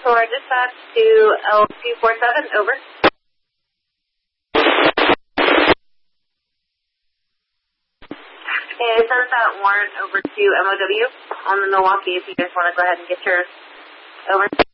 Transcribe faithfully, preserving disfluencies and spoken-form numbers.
Shore dispatch to L two four seven, over. Okay, send that warrant over to M O W on the Milwaukee if you guys want to go ahead and get yours. Over.